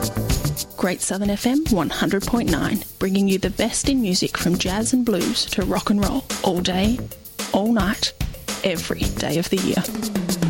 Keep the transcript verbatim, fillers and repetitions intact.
Great Southern F M one hundred point nine, bringing you the best in music from jazz and blues to rock and roll all day, all night, every day of the year.